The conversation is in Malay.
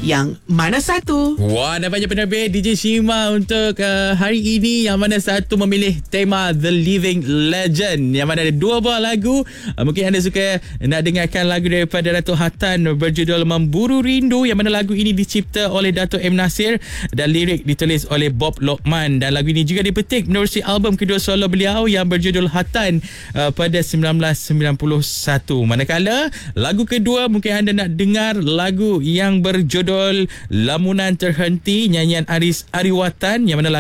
yang mana satu? Wah, nampaknya penerbit DJ Shima untuk hari ini yang mana satu memilih tema The Living Legend, yang mana ada dua buah lagu. Mungkin anda suka nak dengarkan lagu daripada Dato' Hatan berjudul Memburu Rindu, yang mana lagu ini dicipta oleh Dato' M. Nasir dan lirik ditulis oleh Bob Lokman, dan lagu ini juga dipetik menerusi album kedua solo beliau yang berjudul Hatan pada 1991. Manakala lagu kedua mungkin anda nak dengar lagu yang berjudul Lamunan Terhenti, nyanyian Aris Ariwatan, yang mana